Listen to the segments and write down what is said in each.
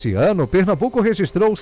Este ano, Pernambuco registrou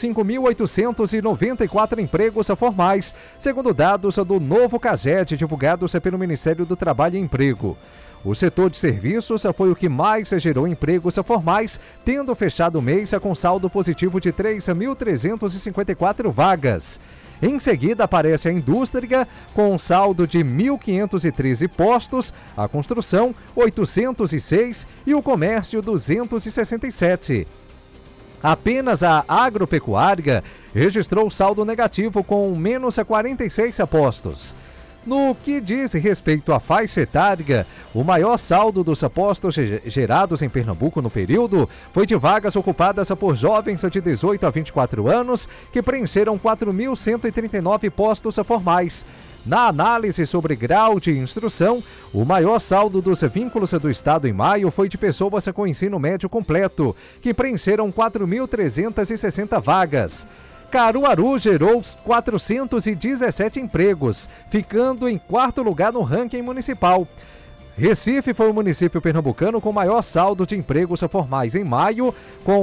5.894 empregos formais, segundo dados do novo CAGED divulgados pelo Ministério do Trabalho e Emprego. O setor de serviços foi o que mais gerou empregos formais, tendo fechado o mês com saldo positivo de 3.354 vagas. Em seguida, aparece a indústria, com um saldo de 1.513 postos, a construção, 806 e o comércio, 267. Apenas a agropecuária registrou saldo negativo com menos 46 postos. No que diz respeito à faixa etária, o maior saldo dos postos gerados em Pernambuco no período foi de vagas ocupadas por jovens de 18 a 24 anos, que preencheram 4.139 postos formais. Na análise sobre grau de instrução, o maior saldo dos vínculos do Estado em maio foi de pessoas com ensino médio completo, que preencheram 4.360 vagas. Caruaru gerou 417 empregos, ficando em quarto lugar no ranking municipal. Recife foi o município pernambucano com maior saldo de empregos formais em maio, com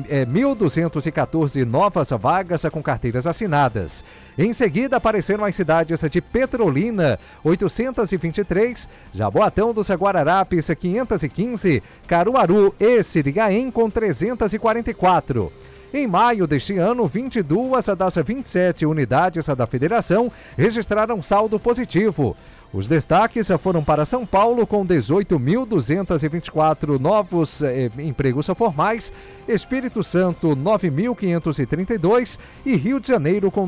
1.214 novas vagas com carteiras assinadas. Em seguida, apareceram as cidades de Petrolina, 823, Jaboatão dos Guararapes, 515, Caruaru e Sirigaém, com 344. Em maio deste ano, 22 das 27 unidades da federação registraram saldo positivo. Os destaques foram para São Paulo, com 18.224 novos empregos formais, Espírito Santo, 9.532 e Rio de Janeiro, com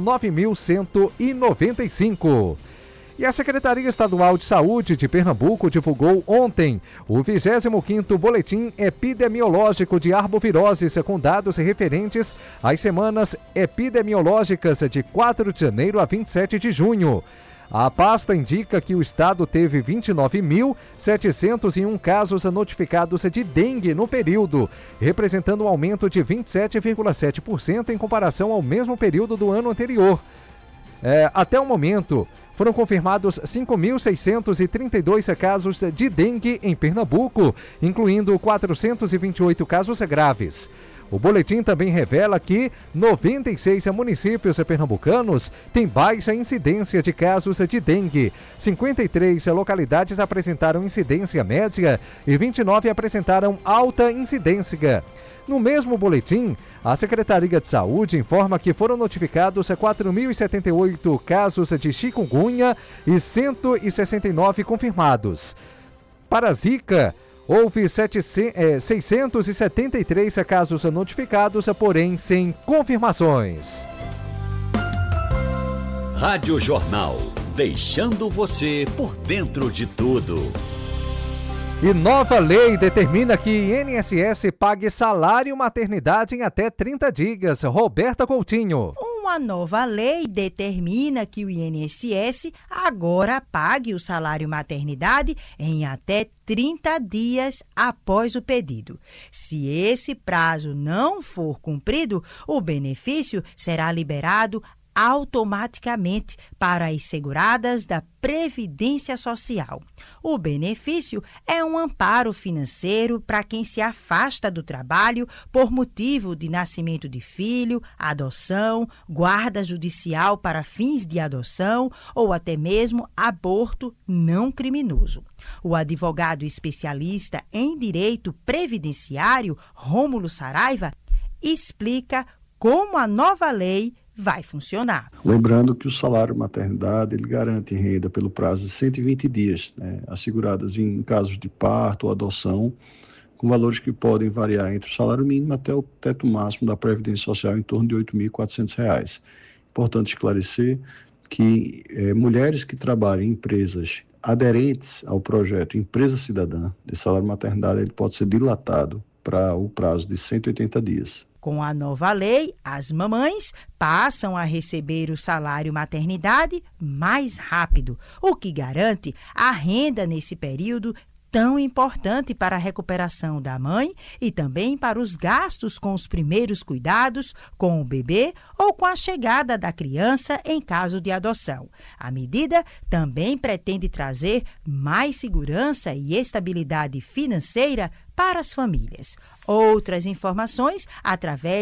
9.195. E a Secretaria Estadual de Saúde de Pernambuco divulgou ontem o 25º Boletim Epidemiológico de Arboviroses, com dados referentes às semanas epidemiológicas de 4 de janeiro a 27 de junho. A pasta indica que o estado teve 29.701 casos notificados de dengue no período, representando um aumento de 27,7% em comparação ao mesmo período do ano anterior. Até o momento, foram confirmados 5.632 casos de dengue em Pernambuco, incluindo 428 casos graves. O boletim também revela que 96 municípios pernambucanos têm baixa incidência de casos de dengue. 53 localidades apresentaram incidência média e 29 apresentaram alta incidência. No mesmo boletim, a Secretaria de Saúde informa que foram notificados 4.078 casos de chikungunya e 169 confirmados. Para Zika, houve 673 casos notificados, porém sem confirmações. Rádio Jornal, deixando você por dentro de tudo. E nova lei determina que INSS pague salário maternidade em até 30 dias. Roberta Coutinho. Uma nova lei determina que o INSS agora pague o salário maternidade em até 30 dias após o pedido. Se esse prazo não for cumprido, o benefício será liberado automaticamente para as seguradas da Previdência Social. O benefício é um amparo financeiro para quem se afasta do trabalho por motivo de nascimento de filho, adoção, guarda judicial para fins de adoção ou até mesmo aborto não criminoso. O advogado especialista em direito previdenciário, Rômulo Saraiva, explica como a nova lei vai funcionar. Lembrando que o salário maternidade ele garante renda pelo prazo de 120 dias, asseguradas em casos de parto ou adoção, com valores que podem variar entre o salário mínimo até o teto máximo da Previdência Social, em torno de R$ 8.400. Importante esclarecer que mulheres que trabalham em empresas aderentes ao projeto Empresa Cidadã de salário maternidade, ele pode ser dilatado para o prazo de 180 dias. Com a nova lei, as mamães passam a receber o salário maternidade mais rápido, o que garante a renda nesse período tão importante para a recuperação da mãe e também para os gastos com os primeiros cuidados com o bebê ou com a chegada da criança em caso de adoção. A medida também pretende trazer mais segurança e estabilidade financeira para as famílias. Outras informações através